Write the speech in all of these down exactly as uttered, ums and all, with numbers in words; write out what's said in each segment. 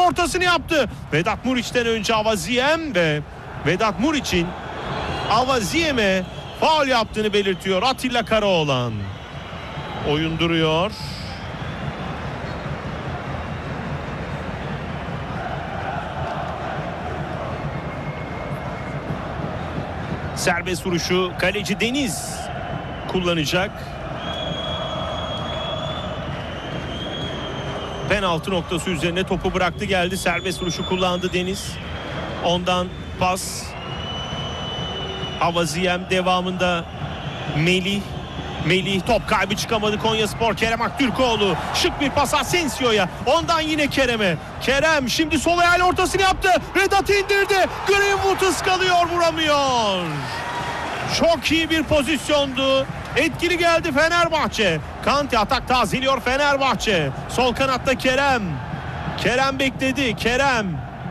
ortasını yaptı. Vedat Muriç'ten önce Avaziem ve Vedat Muriç'in Avaziem'e faul yaptığını belirtiyor Atilla Karaoğlan. Oyun duruyor. Serbest vuruşu kaleci Deniz kullanacak. Penaltı noktası üzerine topu bıraktı geldi. Serbest vuruşu kullandı Deniz. Ondan pas. Avaziem devamında Melih. Melih top kaybı çıkamadı Konyaspor. Kerem Aktürkoğlu şık bir pas Asensio'ya. Ondan yine Kerem'e. Kerem şimdi sol ayağıyla ortasını yaptı. Vedat indirdi. Greenwood ıskalıyor, vuramıyor. Çok iyi bir pozisyondu. Etkili geldi Fenerbahçe. Kante atak tazeliyor Fenerbahçe. Sol kanatta Kerem. Kerem bekledi. Kerem.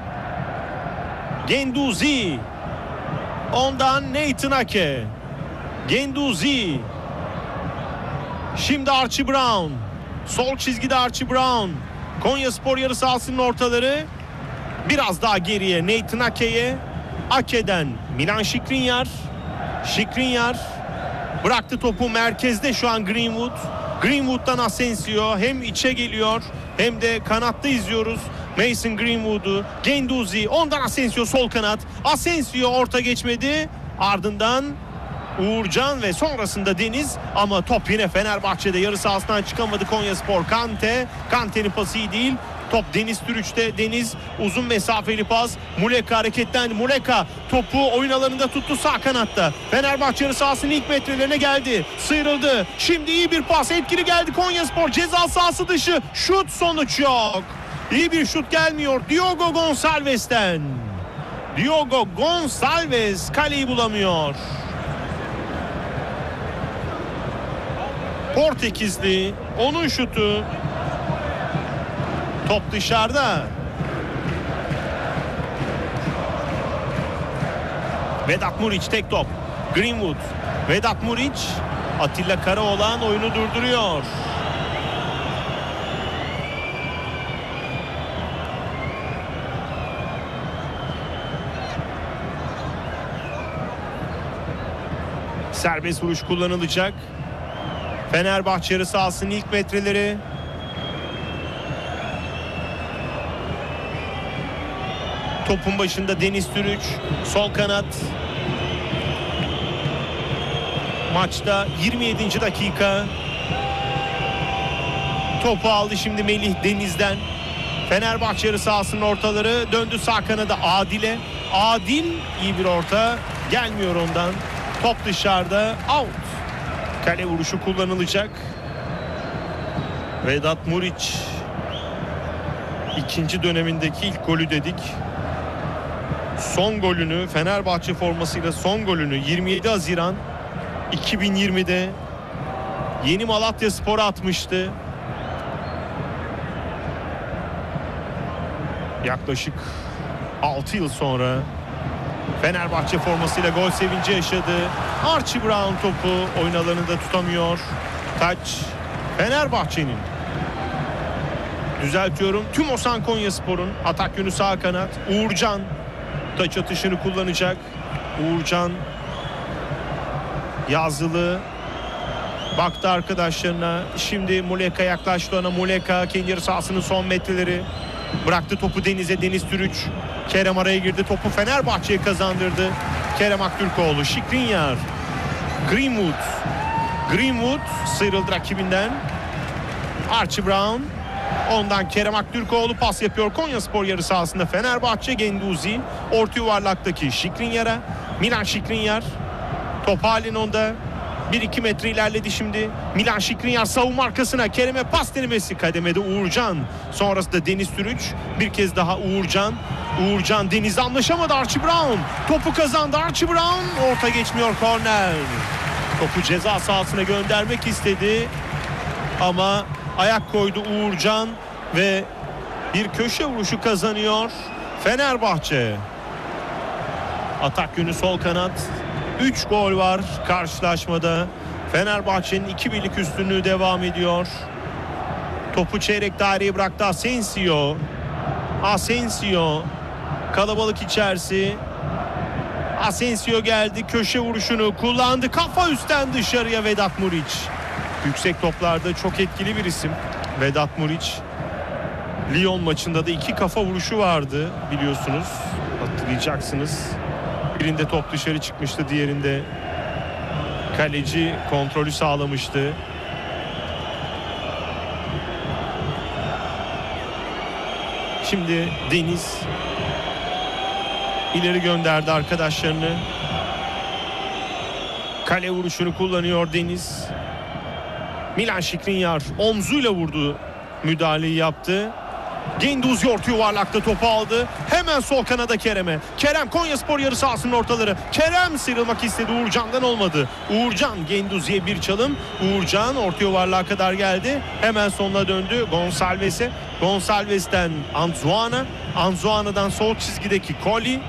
Genduzi. Ondan Nathan Ake. Genduzi. Şimdi Archie Brown. Sol çizgide Archie Brown. Konyaspor yarı sahasının ortaları. Biraz daha geriye Nathan Ake'ye. Ake'den Milan Skriniar. Skriniar bıraktı topu merkezde şu an Greenwood. Greenwood'dan Asensio hem içe geliyor hem de kanatta izliyoruz Mason Greenwood'u. Genduzi, ondan Asensio sol kanat. Asensio orta geçmedi. Ardından Uğurcan ve sonrasında Deniz, ama top yine Fenerbahçe'de, yarı sahasından çıkamadı Konyaspor. Kante, Kante'nin pası iyi değil. Top Deniz Türüç'te. Deniz uzun mesafeli pas. Muleka hareketlendi. Muleka topu oyun alanında tuttu sağ kanatta. Fenerbahçe yarı sahasının ilk metrelerine geldi. Sıyrıldı. Şimdi iyi bir pas. Etkili geldi Konyaspor. Ceza sahası dışı. Şut, sonuç yok. İyi bir şut gelmiyor Diogo Gonçalves'ten. Diogo Gonçalves kaleyi bulamıyor. Portekizli, onun şutu. Top dışarıda. Vedat Muriç tek top. Greenwood. Vedat Muriç. Atilla Karaoğlan oyunu durduruyor. Serbest vuruş kullanılacak. Fenerbahçe yarı sahasının ilk metreleri. Topun başında Deniz Türüç. Sol kanat. Maçta yirmi yedinci dakika. Topu aldı şimdi Melih Deniz'den. Fenerbahçe yarı sahasının ortaları. Döndü sağ kanada Adil'e. Adil iyi bir orta. Gelmiyor ondan. Top dışarıda. Out. Kale vuruşu kullanılacak. Vedat Muriç ikinci dönemindeki ilk golü dedik. Son golünü, Fenerbahçe formasıyla son golünü yirmi yedi Haziran iki bin yirmide Yeni Malatyaspor'a atmıştı. Yaklaşık altı yıl sonra Fenerbahçe formasıyla gol sevinci yaşadı. Archie Brown topu oyun alanında tutamıyor. Taç Fenerbahçe'nin. Düzeltiyorum. Tümosan Konyaspor'un. Atak yönü sağ kanat. Uğurcan taç atışını kullanacak. Uğurcan yazılı baktı arkadaşlarına. Şimdi Muleka yaklaştı ona. Muleka kendi yarı sahasının son metreleri. Bıraktı topu Deniz'e. Deniz Türüç. Kerem araya girdi. Topu Fenerbahçe'ye kazandırdı. Kerem Aktürkoğlu. Skriniar. Greenwood. Greenwood sıyrıldı rakibinden. Archie Brown. Ondan Kerem Aktürkoğlu pas yapıyor. Konyaspor yarı sahasında Fenerbahçe. Genduzi. Orta yuvarlaktaki Skriniar'a. Milan Skriniar. Top halen onda. bir iki metre ilerledi şimdi. Milan Skriniar savunma arkasına. Kerem'e pas denemesi. Kademede Uğurcan. Sonrasında Deniz Türüç. Bir kez daha Uğurcan. Uğurcan Deniz'le anlaşamadı. Archie Brown. Topu kazandı. Archie Brown. Orta geçmiyor, korner. Topu ceza sahasına göndermek istedi. Ama ayak koydu Uğurcan ve bir köşe vuruşu kazanıyor Fenerbahçe. Atak yönü sol kanat. üç gol var karşılaşmada. Fenerbahçe'nin iki birlik üstünlüğü devam ediyor. Topu çeyrek daireye bıraktı Asensio. Asensio. Kalabalık içerisi. Asensio geldi. Köşe vuruşunu kullandı. Kafa üstten dışarıya Vedat Muriç. Yüksek toplarda çok etkili bir isim Vedat Muriç. Lyon maçında da iki kafa vuruşu vardı biliyorsunuz. Hatırlayacaksınız. Birinde top dışarı çıkmıştı. Diğerinde kaleci kontrolü sağlamıştı. Şimdi Deniz ileri gönderdi arkadaşlarını. Kale vuruşunu kullanıyor Deniz. Milan Skriniar omzuyla vurdu. Müdahaleyi yaptı. Guendouzi orta yuvarlakta topu aldı. Hemen sol kanada Kerem'e. Kerem Konyaspor yarı sahasının ortaları. Kerem sıyrılmak istedi. Uğurcan'dan olmadı. Uğurcan Guendouzi'ye bir çalım. Uğurcan orta yuvarlığa kadar geldi. Hemen sonuna döndü. Gonçalves'e. Gonçalves'ten Anzuana. Anzuana'dan sol çizgideki Koli.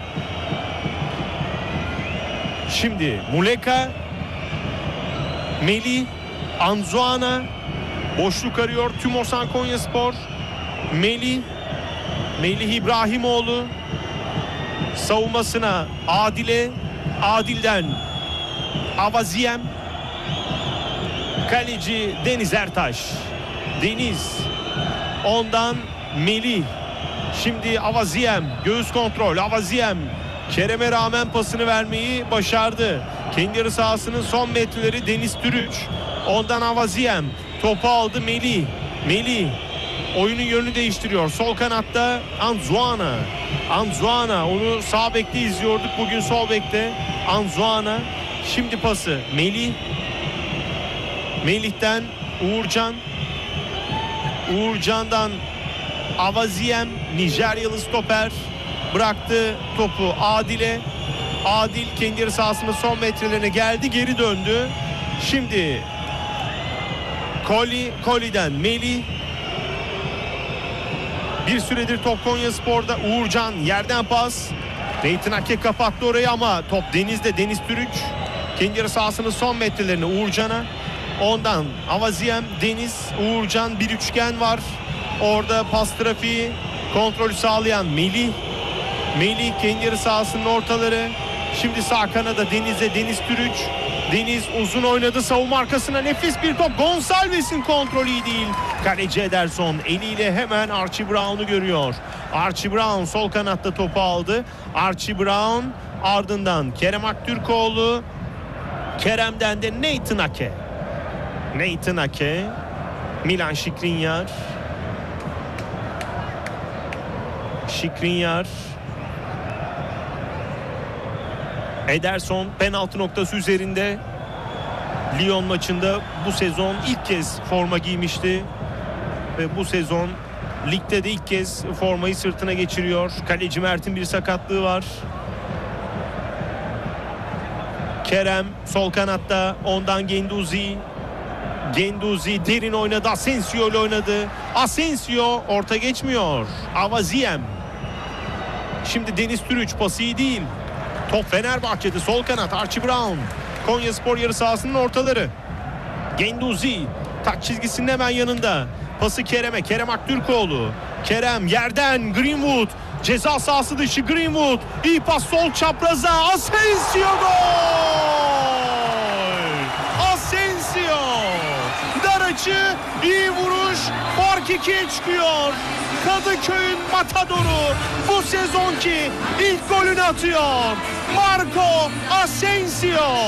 Şimdi Muleka. Melih. Anzuana. Boşluk arıyor Tümosan Konyaspor. Melih. Melih İbrahimoğlu. Savunmasına Adile. Adil'den Avaziem. Kaleci Deniz Ertaş. Deniz. Ondan Melih. Şimdi Avaziem. Göğüs kontrol. Avaziem. Kerem'e rağmen pasını vermeyi başardı. Kendi yarı sahasının son metreleri Deniz Türüç. Ondan Avaziem. Topu aldı Melih. Melih. Oyunun yönünü değiştiriyor. Sol kanatta Anzuana. Anzuana. Onu sağ bekte izliyorduk. Bugün sol bekte. Anzuana. Şimdi pası Melih. Melih'ten Uğurcan. Uğurcan'dan Avaziem. Nijeryalı stoper. Bıraktı topu Adil'e. Adil kendi yarı sahasının son metrelerine geldi. Geri döndü. Şimdi Koli. Koli'den Melih. Bir süredir top Konyaspor'da. Uğurcan yerden pas. Nathan Ake kapattı orayı ama top Deniz'de. Deniz Türüç. Kendi yarı sahasının son metrelerine Uğurcan'a. Ondan Avaziem, Deniz, Uğurcan, bir üçgen var. Orada pas trafiği kontrolü sağlayan Melih. Melih kendi yarı sahasının ortaları. Şimdi sağ kanada Deniz'e Deniz Türüç. Deniz uzun oynadı. Savunma arkasına nefis bir top. Gonçalves'in kontrolü iyi değil. Kaleci Ederson eliyle hemen Archie Brown'u görüyor. Archie Brown sol kanatta topu aldı. Archie Brown ardından Kerem Aktürkoğlu. Kerem'den de Nathan Ake. Nathan Ake. Milan Skriniar. Skriniar. Ederson penaltı noktası üzerinde. Lyon maçında bu sezon ilk kez forma giymişti. Ve bu sezon ligde de ilk kez formayı sırtına geçiriyor. Kaleci Mert'in bir sakatlığı var. Kerem sol kanatta, ondan Guendouzi. Guendouzi derin oynadı. Asensio ile oynadı. Asensio orta geçmiyor. Avaziem. Şimdi Deniz Türüç pası iyi değil. Top Fenerbahçe'de sol kanat Archie Brown. Konyaspor yarı sahasının ortaları. Guendouzi taç çizgisinin hemen yanında. Pası Kerem'e. Kerem Aktürkoğlu. Kerem yerden Greenwood. Ceza sahası dışı Greenwood. İyi pas sol çapraza. Asensio gol! Asensio. Dar açı. İyi vuruş. Fark ikiye çıkıyor. Kadıköy'ün matadoru bu sezonki ilk golünü atıyor. Marco Asensio.